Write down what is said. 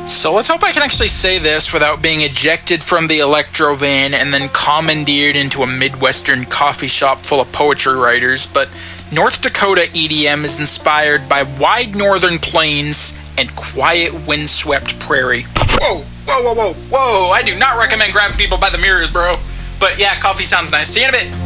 So let's hope I can actually say this without being ejected from the Electro van and then commandeered into a Midwestern coffee shop full of poetry writers, but North Dakota EDM is inspired by wide northern plains and quiet windswept prairie. Whoa, whoa, whoa, whoa, whoa! I do not recommend grabbing people by the mirrors, bro. But yeah, coffee sounds nice. See you in a bit.